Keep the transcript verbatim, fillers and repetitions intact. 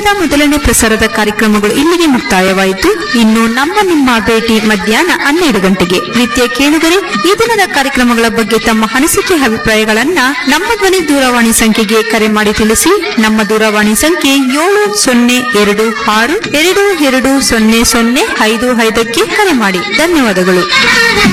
ನಿಲಯದ ಮೊದಲನೇ ಪ್ರಸಾರದ ಕಾರ್ಯಕ್ರಮಗಳು ಇಲ್ಲಿಗೆ ಮುಕ್ತಾಯವಾಯಿತು. ಇನ್ನು ನಮ್ಮ ನಿಮ್ಮ ಭೇಟಿ ಮಧ್ಯಾಹ್ನ ಹನ್ನೆರಡು ಗಂಟೆಗೆ. ಪ್ರೀತಿಯ ಕೇಳುಗರೆ, ಈ ದಿನದ ಕಾರ್ಯಕ್ರಮಗಳ ಬಗ್ಗೆ ತಮ್ಮ ಅನಿಸಿಕೆ ಅಭಿಪ್ರಾಯಗಳನ್ನ ನಮ್ಮ ಧ್ವನಿ ದೂರವಾಣಿ ಸಂಖ್ಯೆಗೆ ಕರೆ ಮಾಡಿ ತಿಳಿಸಿ. ನಮ್ಮ ದೂರವಾಣಿ ಸಂಖ್ಯೆ ಏಳು ಸೊನ್ನೆ ಎರಡು ಆರು ಎರಡು ಎರಡು ಸೊನ್ನೆ ಸೊನ್ನೆ ಐದು ಐದಕ್ಕೆ ಕರೆ ಮಾಡಿ. ಧನ್ಯವಾದಗಳು.